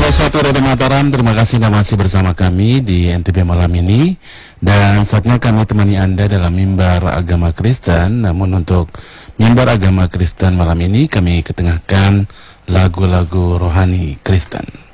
101 Radio Mataram, terima kasih Anda masih bersama kami di NTB malam ini. Dan saatnya kami temani Anda dalam mimbar agama Kristen. Namun untuk mimbar agama Kristen malam ini kami ketengahkan lagu-lagu rohani Kristen.